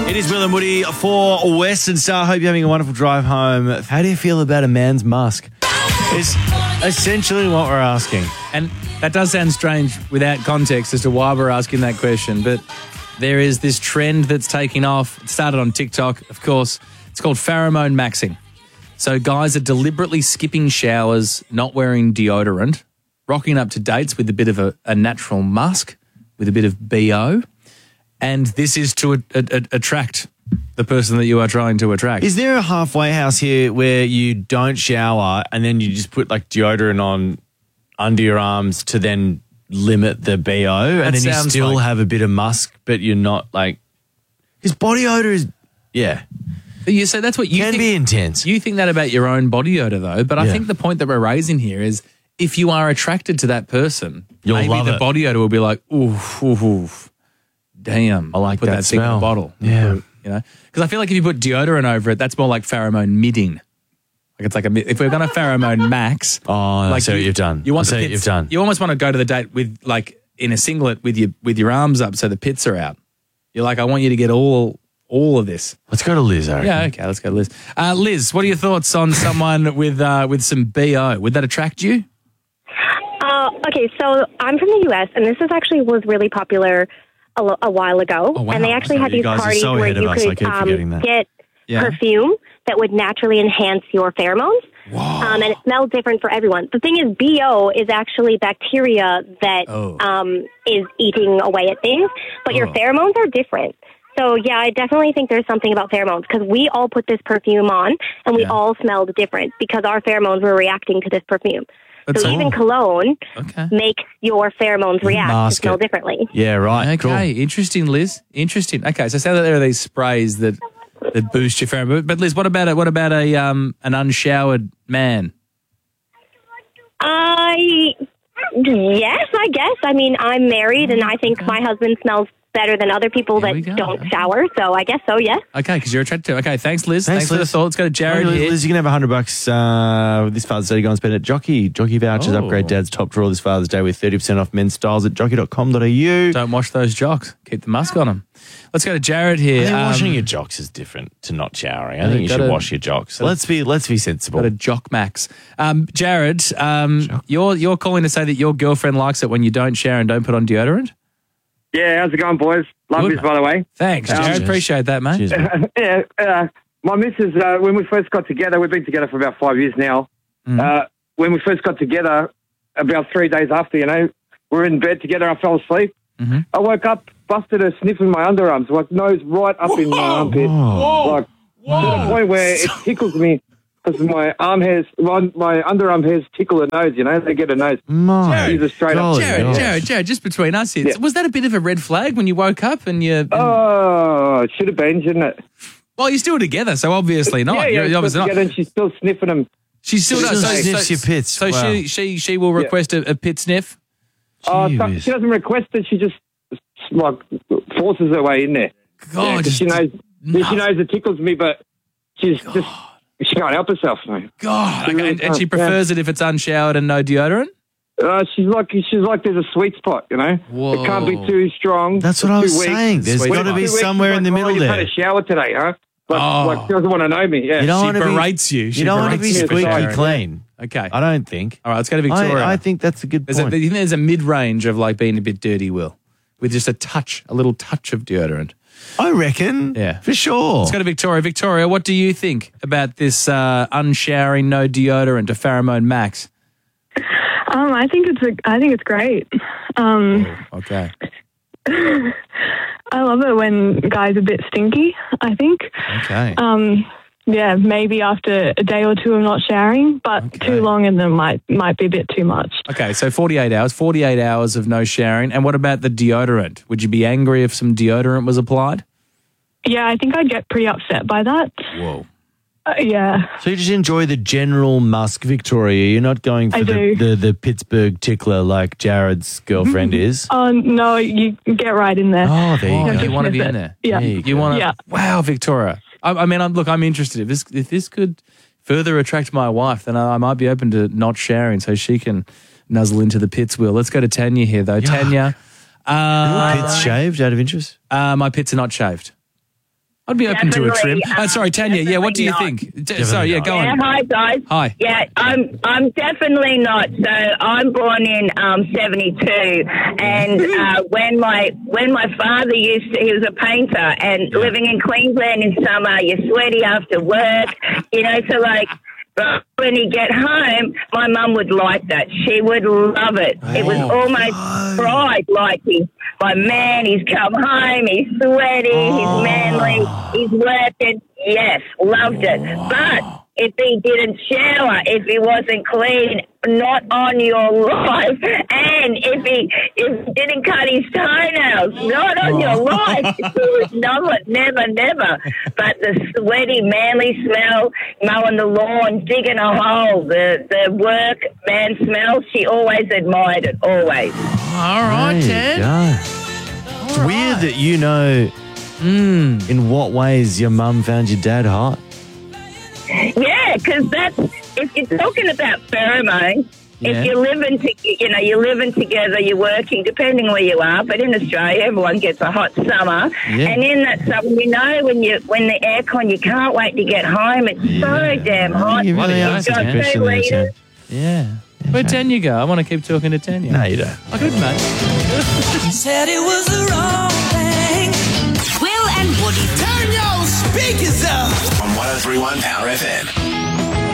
It is Will and Woody for Western Star. Hope you're having a wonderful drive home. How do you feel about a man's musk? Is essentially what we're asking. And that does sound strange without context as to why we're asking that question, but there is this trend that's taking off. It started on TikTok, of course. It's called pheromone maxing. So guys are deliberately skipping showers, not wearing deodorant, rocking up to dates with a bit of a natural musk, with a bit of BO. And this is to attract the person that you are trying to attract. Is there a halfway house here where you don't shower and then you just put like deodorant on under your arms to then limit the BO and then you still have a bit of musk, but you're not like... Because body odor is... Yeah. You say that's what you can think, be intense. You think that about your own body odor though, but I think the point that we're raising here is if you are attracted to that person, you'll maybe love the it. body odor will be like, oof. Damn, I like put that thing in smell. a bottle. Yeah. You know? Because I feel like if you put deodorant over it, that's more like pheromone midding. Like it's like if we're going to pheromone max. Oh, like so you've done. You want I see the what pits, you've done. You almost want to go to the date with like in a singlet with your arms up so the pits are out. You're like, I want you to get all of this. Let's go to Liz, I reckon. Yeah, okay, let's go to Liz. Liz, what are your thoughts on someone with some BO? Would that attract you? Okay, so I'm from the US, and this was really popular a while ago. Oh, wow. And they actually had these parties where you could get perfume that would naturally enhance your pheromones. And it smelled different for everyone. The thing is, BO is actually bacteria that is eating away at things, but your pheromones are different. So, yeah, I definitely think there's something about pheromones because we all put this perfume on and we all smelled different because our pheromones were reacting to this perfume. So even cologne makes your pheromones react to smell differently. Yeah, right. Okay, cool. Interesting, Liz. Interesting. Okay, so say that there are these sprays that boost your pheromone. But Liz, what about an unshowered man? Yes, I guess. I mean, I'm married, and I think my husband smells better than other people that don't shower. So I guess so. Yes. Okay, because you're attracted to. Okay, thanks, Liz. Thanks for the thought. Let's go to Jared here. Liz, you can have $100 this Father's Day. Go and spend it at Jockey. Jockey vouchers. Upgrade Dad's top drawer this Father's Day with 30% off men's styles at jockey.com.au. Don't wash those jocks. Keep the musk on them. Let's go to Jared here. I think washing your jocks is different to not showering. I think you should wash your jocks. Let's be sensible. Got a jock max. Jared, you're calling to say that your girlfriend likes it when you don't shower and don't put on deodorant? Yeah, how's it going, boys? Love this, by the way. Thanks, Jared. Appreciate that, mate. My missus, when we first got together, we've been together for about 5 years now. When we first got together, about 3 days after, we were in bed together, I fell asleep. I woke up, busted her sniffing my underarms, like nose right up in my armpit. Like, to the point where it tickles me. Because my underarm hairs tickle her nose, they get a nose. Jared, just between us here, was that a bit of a red flag when you woke up and you... Oh, it should have been, shouldn't it? Well, you're still together, so obviously not. Yeah, you're obviously together not. And she's still sniffing them. She still sniffs your pits. So she will request a pit sniff? She doesn't request it, she just forces her way in there. God. She knows it tickles me, but she's just... She can't help herself, mate. God, okay. And she prefers it if it's unshowered and no deodorant? She's like there's a sweet spot, Whoa. It can't be too strong. That's what I was saying. There's got to be somewhere in the middle there. You had a shower today, huh? She doesn't want to know me. Yeah. She berates you. You don't want to be squeaky clean. Okay. I don't think. All right, let's go to Victoria. I think that's a good point. You think there's a mid-range of being a bit dirty, Will? With just a little touch of deodorant? I reckon. Yeah. For sure. Let's go to Victoria. Victoria, what do you think about this unshowering, no deodorant, a pheromone max? I think it's great. Okay. I love it when guys are a bit stinky, I think. Okay. Yeah, maybe after a day or two of not showering, but too long and then might be a bit too much. Okay, so 48 hours of no showering. And what about the deodorant? Would you be angry if some deodorant was applied? Yeah, I think I'd get pretty upset by that. Whoa. Yeah. So you just enjoy the general musk, Victoria. You're not going for the Pittsburgh tickler like Jared's girlfriend is. Oh, no, you get right in there. Oh, there you go. You want to be in there. Yeah. You want to. Yeah. Wow, Victoria. I mean, I'm interested. If this could further attract my wife, then I might be open to not sharing so she can nuzzle into the pits, Will. Let's go to Tanya here, though. Yuck. Tanya. Are your pits shaved out of interest? My pits are not shaved. I'd be open to a trim. Sorry, Tanya. Yeah, what do you think? Sorry, go on. Hi, guys. Hi. Yeah, I'm definitely not. So I'm born in 72, and when my father he was a painter, and living in Queensland in summer, you're sweaty after work, so like. But when he get home, my mum would like that. She would love it. It was almost pride, like my man, he's come home, he's sweaty, he's manly, he's working. Yes, loved it. But if he didn't shower, if he wasn't clean, not on your life. And if he didn't cut his toenails, not on your life. It was never. But the sweaty, manly smell, mowing the lawn, digging a hole, the work man smell, she always admired it, always. All right, Ted. It's weird that you know in what ways your mum found your dad hot. Yeah, because if you're talking about pheromones, if you're living together, you're working, depending where you are. But in Australia, everyone gets a hot summer, and in that summer, when the aircon, you can't wait to get home. It's so damn hot. You really You've got 2 litres. Yeah. Where'd Tanya go? I want to keep talking to Tanya. No, you don't. Oh, good, mate. He said it was the wrong thing. Will and Woody. Turn your speakers up on 103.1 Power FM.